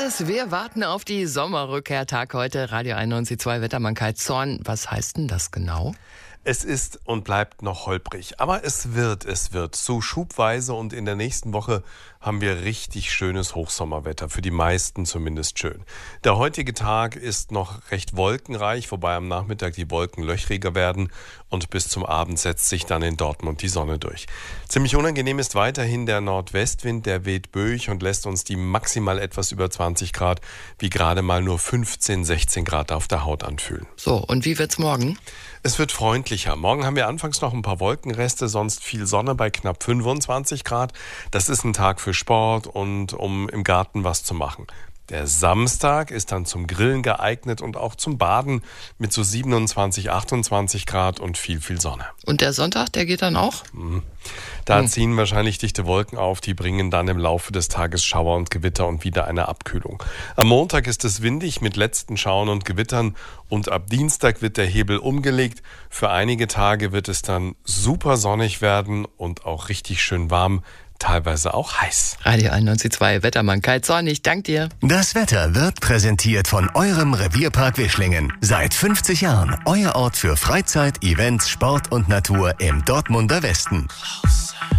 es. Wir warten auf die Sommerrückkehrtag heute. Radio 91.2 Wettermann Kai Zorn. Was heißt denn das genau? Es ist und bleibt noch holprig, aber es wird. So schubweise und in der nächsten Woche haben wir richtig schönes Hochsommerwetter, für die meisten zumindest schön. Der heutige Tag ist noch recht wolkenreich, wobei am Nachmittag die Wolken löchriger werden und bis zum Abend setzt sich dann in Dortmund die Sonne durch. Ziemlich unangenehm ist weiterhin der Nordwestwind, der weht böig und lässt uns die maximal etwas über 20 Grad, wie gerade mal nur 15, 16 Grad auf der Haut anfühlen. So, und wie wird's morgen? Es wird freundlicher. Morgen haben wir anfangs noch ein paar Wolkenreste, sonst viel Sonne bei knapp 25 Grad. Das ist ein Tag für Sport und um im Garten was zu machen. Der Samstag ist dann zum Grillen geeignet und auch zum Baden mit so 27, 28 Grad und viel Sonne. Und der Sonntag, der geht dann auch? Da ziehen wahrscheinlich dichte Wolken auf, die bringen dann im Laufe des Tages Schauer und Gewitter und wieder eine Abkühlung. Am Montag ist es windig mit letzten Schauern und Gewittern und ab Dienstag wird der Hebel umgelegt. Für einige Tage wird es dann super sonnig werden und auch richtig schön warm. Teilweise auch heiß. Radio 91.2 Wettermann Kai Zorn, ich danke dir. Das Wetter wird präsentiert von eurem Revierpark Wischlingen. Seit 50 Jahren euer Ort für Freizeit, Events, Sport und Natur im Dortmunder Westen.